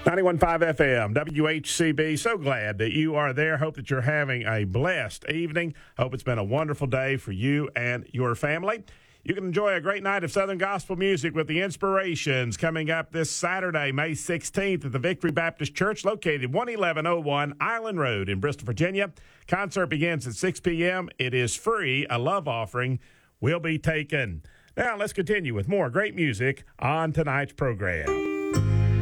91.5 FM, WHCB. So glad that you are there. Hope that you're having a blessed evening. Hope it's been a wonderful day for you and your family. You can enjoy a great night of Southern gospel music with the Inspirations coming up this Saturday, May 16th at the Victory Baptist Church located 11101 Island Road in Bristol, Virginia. Concert begins at 6 p.m. It is free. A love offering will be taken. Now let's continue with more great music on tonight's program.